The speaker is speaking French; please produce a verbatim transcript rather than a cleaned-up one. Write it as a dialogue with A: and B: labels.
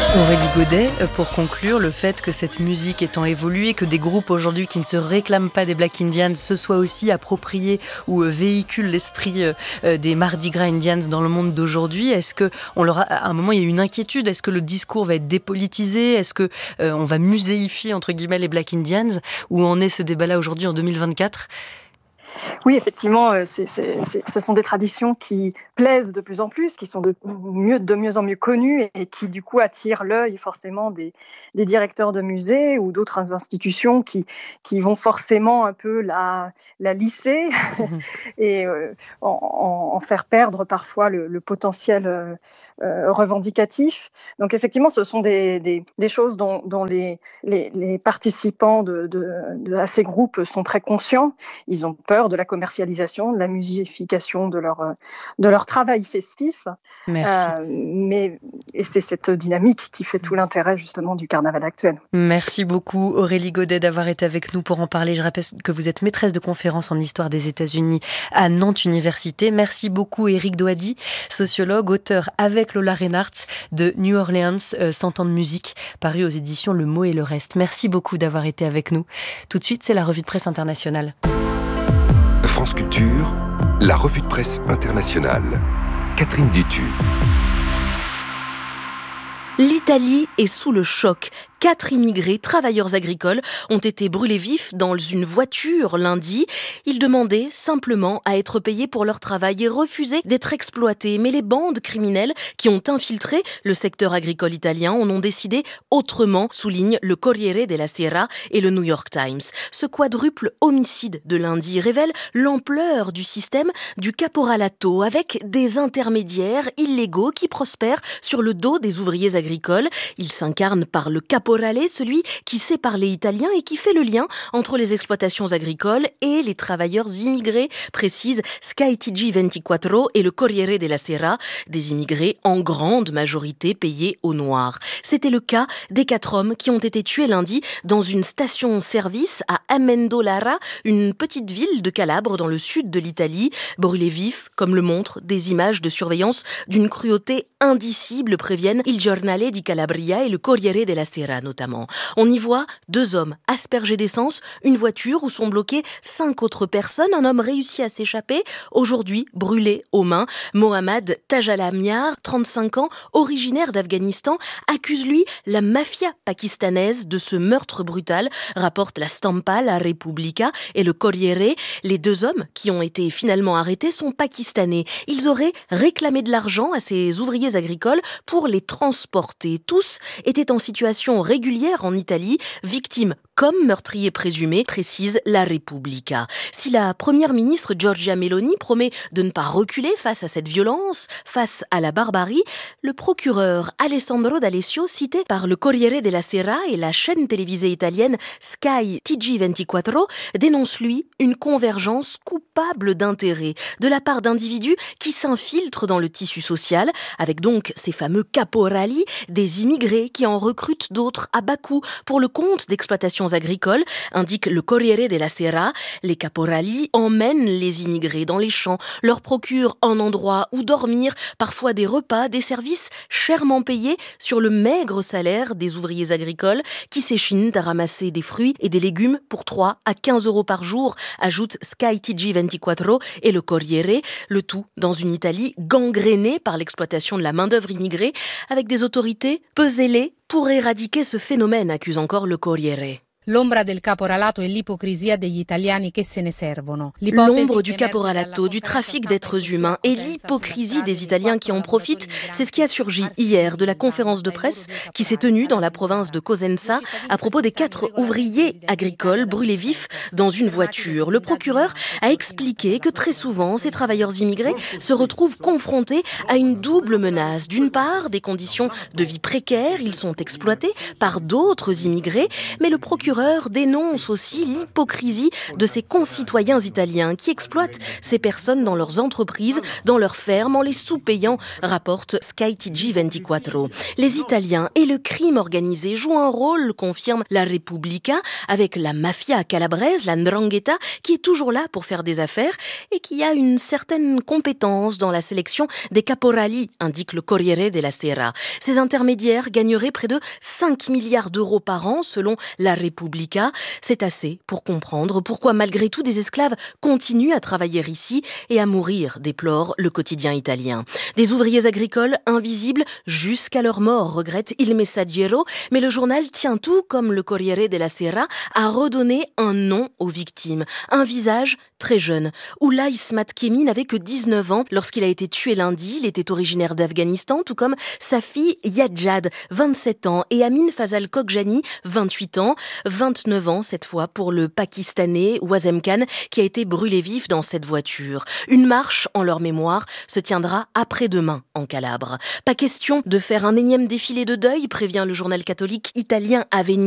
A: Aurélie Godet, pour conclure, le fait que cette musique étant évolué, que des groupes aujourd'hui qui ne se réclament pas des Black Indians se soient aussi appropriés ou véhiculent l'esprit des Mardi Gras Indians dans le monde d'aujourd'hui, est-ce que on leur a, à un moment il y a une inquiétude, est-ce que le discours va être dépolitisé, est-ce que euh, on va muséifier entre guillemets les Black Indians, où en est ce débat-là aujourd'hui en deux mille vingt-quatre ?
B: Oui, effectivement, c'est, c'est, c'est, ce sont des traditions qui plaisent de plus en plus, qui sont de mieux, de mieux en mieux connues et qui, du coup, attirent l'œil forcément des, des directeurs de musées ou d'autres institutions qui, qui vont forcément un peu la, la lisser mmh. et euh, en, en faire perdre parfois le, le potentiel euh, revendicatif. Donc, effectivement, ce sont des, des, des choses dont, dont les, les, les participants de, de, de, à ces groupes sont très conscients. Ils ont peur de la commercialisation, de la musification de leur, de leur travail festif.
A: Merci.
B: Euh, mais, et c'est cette dynamique qui fait tout l'intérêt justement du carnaval actuel.
A: Merci beaucoup Aurélie Godet d'avoir été avec nous pour en parler. Je rappelle que vous êtes maîtresse de conférences en histoire des États-Unis à Nantes Université. Merci beaucoup Éric Doady, sociologue, auteur avec Lola Reinhardt de New Orleans, euh, cent ans de musique, paru aux éditions Le Mot et le Reste. Merci beaucoup d'avoir été avec nous. Tout de suite, c'est la revue de presse internationale.
C: France Culture, la revue de presse internationale. Catherine Dutu.
D: L'Italie est sous le choc. Quatre immigrés, travailleurs agricoles, ont été brûlés vifs dans une voiture lundi. Ils demandaient simplement à être payés pour leur travail et refusaient d'être exploités. Mais les bandes criminelles qui ont infiltré le secteur agricole italien en ont décidé autrement, souligne le Corriere della Sera et le New York Times. Ce quadruple homicide de lundi révèle l'ampleur du système du caporalato avec des intermédiaires illégaux qui prospèrent sur le dos des ouvriers agricoles. Ils s'incarnent par le caporalato, celui qui sait parler italien et qui fait le lien entre les exploitations agricoles et les travailleurs immigrés, précise Sky T G vingt-quatre et le Corriere della Sera, des immigrés en grande majorité payés au noir. C'était le cas des quatre hommes qui ont été tués lundi dans une station-service à Amendolara, une petite ville de Calabre dans le sud de l'Italie, brûlés vifs, comme le montrent des images de surveillance d'une cruauté indicible, préviennent Il Giornale di Calabria et le Corriere della Sera notamment. On y voit deux hommes aspergés d'essence, une voiture où sont bloquées cinq autres personnes. Un homme réussit à s'échapper, aujourd'hui brûlé aux mains. Mohammad Tajalamiar, trente-cinq ans, originaire d'Afghanistan, accuse lui la mafia pakistanaise de ce meurtre brutal, rapporte la Stampa, la Repubblica et le Corriere. Les deux hommes qui ont été finalement arrêtés sont pakistanais. Ils auraient réclamé de l'argent à ces ouvriers agricoles pour les transporter. Tous étaient en situation régulière en Italie, victimes comme meurtriers présumés, précise la Repubblica. Si la première ministre Giorgia Meloni promet de ne pas reculer face à cette violence, face à la barbarie, le procureur Alessandro D'Alessio, cité par le Corriere della Sera et la chaîne télévisée italienne Sky T G vingt-quatre, dénonce lui une convergence coupable d'intérêts de la part d'individus qui s'infiltrent dans le tissu social, avec donc ces fameux caporali, des immigrés qui en recrutent d'autres à bas coût pour le compte d'exploitations agricoles, indique le Corriere della Sera. Les caporali emmènent les immigrés dans les champs, leur procurent un endroit où dormir, parfois des repas, des services chèrement payés sur le maigre salaire des ouvriers agricoles qui s'échinent à ramasser des fruits et des légumes pour trois à quinze euros par jour, ajoute Sky T G vingt-quatre et le Corriere, le tout dans une Italie gangrénée par l'exploitation de la main-d'œuvre immigrée, avec des autorités peu zélées pour éradiquer ce phénomène, accuse encore le Corriere.
E: L'ombra del caporalato e l'ipocrisia degli italiani che se ne servono.
D: L'ombre du caporalato, du trafic d'êtres humains et l'hypocrisie des Italiens qui en profitent, c'est ce qui a surgi hier de la conférence de presse qui s'est tenue dans la province de Cosenza à propos des quatre ouvriers agricoles brûlés vifs dans une voiture. Le procureur a expliqué que très souvent, ces travailleurs immigrés se retrouvent confrontés à une double menace. D'une part, des conditions de vie précaires, ils sont exploités par d'autres immigrés, mais le procureur procureur dénonce aussi l'hypocrisie de ses concitoyens italiens qui exploitent ces personnes dans leurs entreprises, dans leurs fermes, en les sous-payant, rapporte Sky T G vingt-quatre. Les Italiens et le crime organisé jouent un rôle, confirme la Repubblica, avec la mafia calabraise, la ndrangheta, qui est toujours là pour faire des affaires et qui a une certaine compétence dans la sélection des caporali, indique le Corriere della Sera. Ces intermédiaires gagneraient près de cinq milliards d'euros par an, selon la Repubblica. C'est assez pour comprendre pourquoi, malgré tout, des esclaves continuent à travailler ici et à mourir, déplore le quotidien italien. Des ouvriers agricoles invisibles jusqu'à leur mort, regrette Il Messaggero, mais le journal tient tout, comme le Corriere della Sera, à redonner un nom aux victimes, un visage très jeune. Oula Ismat Kemi n'avait que dix-neuf ans lorsqu'il a été tué lundi. Il était originaire d'Afghanistan, tout comme sa fille Yadjad, vingt-sept ans, et Amin Fazal Kokjani, vingt-huit ans, vingt-neuf ans cette fois pour le Pakistanais Wazem Khan qui a été brûlé vif dans cette voiture. Une marche en leur mémoire se tiendra après-demain en Calabre. Pas question de faire un énième défilé de deuil, prévient le journal catholique italien Avvenire.